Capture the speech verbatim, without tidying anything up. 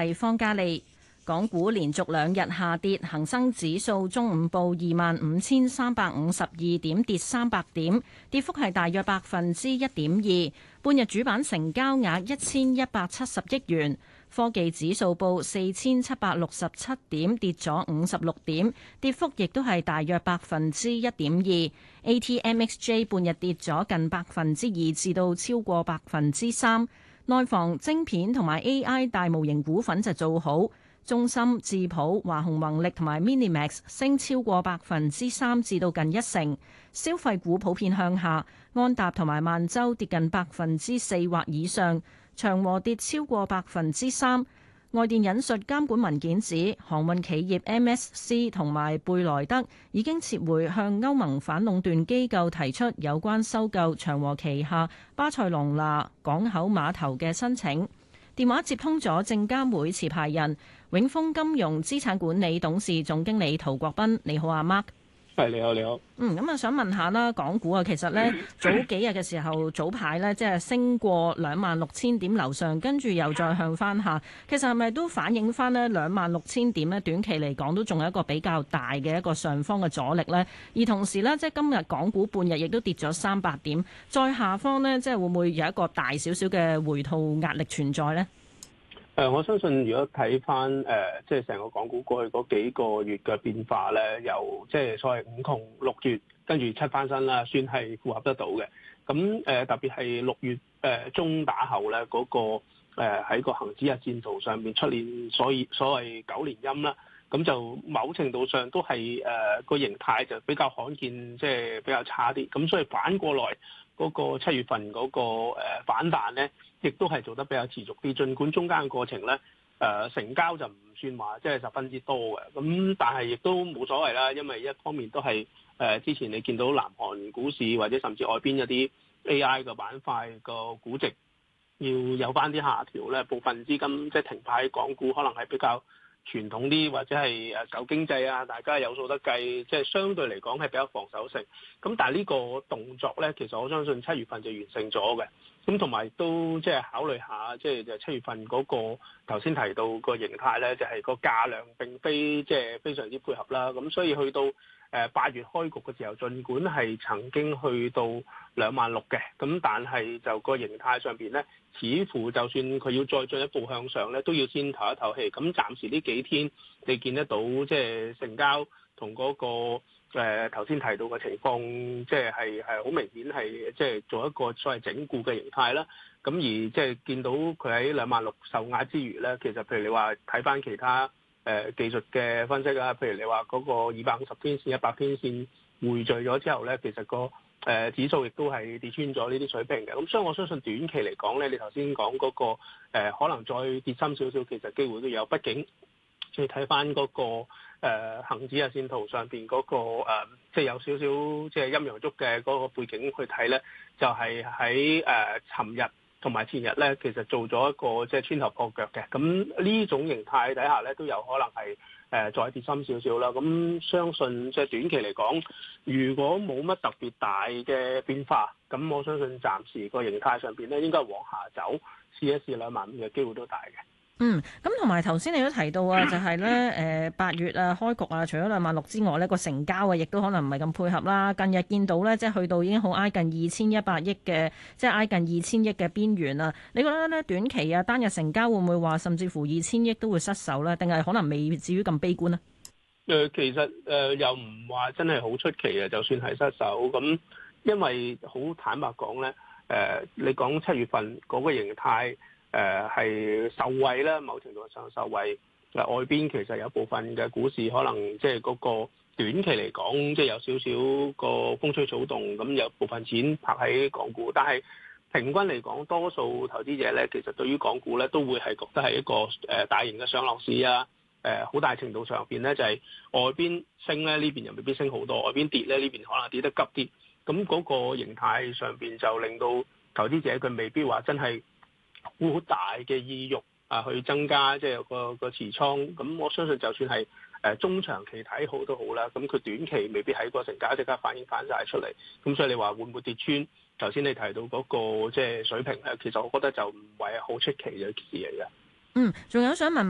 係方嘉利。港股連續兩日下跌，恒生指數中午報二萬五千三百五十二點，跌三百點，跌幅係大約百分之一點二。半日主板成交額一千一百七十億元。科技指數報四千七百六十七點，跌咗五十六點，跌幅亦都係大約百分之一點二。A T M X J 半日跌咗近百分之二，至到超過百分之三。內房、晶片同埋 A I 大模型股份就做好。中芯、智普、華虹宏力同埋 Minimax 升超過百分之三至到近一成，消費股普遍向下，安踏同埋萬洲跌近百分之四或以上，長和跌超過百分之三。外電引述監管文件指，航運企業 M S C 同埋貝萊德已經撤回向歐盟反壟斷機構提出有關收購長和旗下巴塞隆拿港口碼頭嘅申請。電話接通咗證監會持牌人永豐金融資產管理董事總經理陶國斌。你好啊 Mark。 係，你好，你好。 嗯，咁啊想問下啦，港股啊，其實呢，早幾日嘅時候早排呢，即係升過兩萬六千點樓上，跟住又再向翻下。其實係咪都反映翻呢兩萬六千點呢？短期嚟講都仲有一個比較大嘅一個上方嘅阻力呢。而同時呢，即係今日港股半日亦都跌咗三百點，再下方呢，即係會唔會有一個大少少嘅回吐壓力存在呢？ 誒、呃，我相信如果睇翻誒，即係成個港股過去嗰幾個月嘅變化咧，由即係所謂五窮六絕跟住七翻身啦，算係符合得到嘅。咁誒、呃，特別係六月誒、呃、中打後咧，嗰、那個誒喺、呃、個恆指日線圖上面出現所以所謂九連陰啦，咁就某程度上都係誒個形態就比較罕見，即係比較差啲。咁所以反過來嗰個七月份嗰個誒反彈咧，亦都係做得比較持續啲。儘管中間嘅過程咧，誒成交就唔算話即係十分之多嘅，咁但係亦都冇所謂啦，因為一方面都係誒之前你見到南韓股市或者甚至外邊一啲 A I 嘅板塊個估值要有翻啲下調咧，部分資金即係停牌喺港股，可能係比較傳統啲或者係誒舊經濟啊，大家有數得計，即係相對嚟講係比較防守性。咁但係呢個動作咧，其實我相信七月份就完成咗嘅。咁同埋都即係考慮下，即係就七月份嗰個頭先提到個形態咧，就係個價量並非即係非常之配合啦。咁所以去到誒八月開局嘅時候，儘管係曾經去到兩萬六嘅，咁但係就個形態上邊咧，似乎就算佢要再進一步向上咧，都要先唞一唞氣。咁暫時呢幾天你見得到，即係成交同嗰個誒頭先提到嘅情況，即係係係好明顯係即係做一個所謂整固嘅形態啦。咁而即係見到佢喺兩萬六受壓之餘咧，其實譬如你話睇翻其他誒、呃、技術嘅分析啊，譬如你話嗰個二百五十天線、一百天線匯聚咗之後咧，其實個誒、呃、指數亦都係跌穿咗呢啲水平嘅。咁所以我相信短期嚟講咧，你頭先講嗰個、呃、可能再跌深少少，其實機會都有。畢竟你睇翻嗰個。誒、呃、恆指日線圖上邊嗰、那個、呃、即係有少少即係陰陽燭嘅嗰個背景去睇咧，就係喺誒尋日同埋前日咧，其實做咗一個即係穿頭破腳嘅。咁呢種形態底下咧，都有可能係誒、呃、再跌深少少啦。咁相信即係短期嚟講，如果冇乜特別大嘅變化，咁我相信暫時個形態上邊咧，應該係往下走，試一試兩萬五嘅機會都大嘅。 嗯，咁同埋頭先你都提到啊，就係咧誒八月啊開局啊，除咗兩萬六之外呢個成交啊，亦都可能唔係咁配合啦。近日見到咧，即係去到已經好挨近二千一百億嘅，即係挨近二千億嘅邊緣啦。你覺得咧短期啊單日成交會唔會話甚至乎二千億都會失守咧？定係可能未至於咁悲觀呢？ 誒、呃，其實誒、呃、又唔話真係好出奇嘅，就算係失守咁，因為好坦白講咧，誒、呃、你講七月份嗰個形態。誒係、呃、受惠啦，某程度上受惠。嗱、呃、外邊其實有部分嘅股市可能即係嗰個短期嚟講，即係有少少個風吹草動，咁有部分錢拍喺港股。但係平均嚟講，多數投資者咧，其實對於港股咧都會係覺得係一個誒大型嘅上落市啊。誒、呃、好大程度上邊咧就係、是、外邊升咧，呢邊又未必升好多；外邊跌咧，呢邊可能跌得急啲。咁嗰個形態上邊就令到投資者佢未必話真係好大嘅意欲啊，去增加即係個個持倉。咁我相信就算係誒中長期睇好都好啦，咁佢短期未必喺個成交即刻反映翻晒出嚟。咁所以你話會唔會跌穿頭先你提到嗰個即係水平咧？其實我覺得就唔係好出奇嘅事嚟嘅。 嗯，仲有想問。